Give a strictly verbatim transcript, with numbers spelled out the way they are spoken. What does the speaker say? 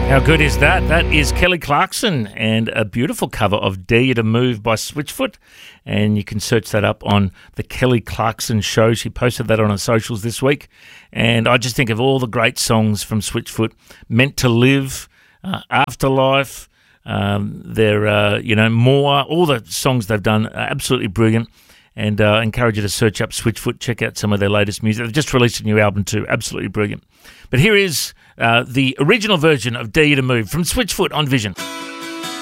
How good is that? That is Kelly Clarkson and a beautiful cover of Dare You to Move by Switchfoot. And you can search that up on the Kelly Clarkson Show. She posted that on her socials this week. And I just think of all the great songs from Switchfoot. Meant to Live, uh, Afterlife, um, their, uh, you know, More. All the songs they've done are absolutely brilliant. And I uh, encourage you to search up Switchfoot, check out some of their latest music. They've just released a new album too, absolutely brilliant. But here is uh, the original version of Dare You to Move from Switchfoot on Vision.